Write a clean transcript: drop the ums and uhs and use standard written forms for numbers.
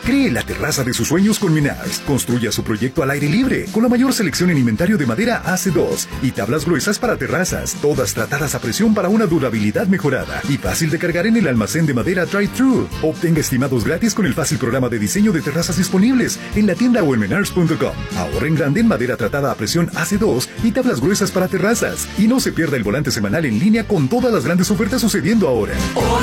Cree la terraza de sus sueños con Menards. Construya su proyecto al aire libre, con la mayor selección en inventario de madera AC2 y tablas gruesas para terrazas, todas tratadas a presión para una durabilidad mejorada y fácil de cargar en el almacén de madera Drive-Thru. Obtenga estimados gratis con el fácil programa de diseño de terrazas disponibles en la tienda o en menards.com. Ahorren grande en madera tratada a presión AC2 y tablas gruesas para terrazas. Y no se pierda el volante semanal en línea con todas las grandes ofertas sucediendo ahora.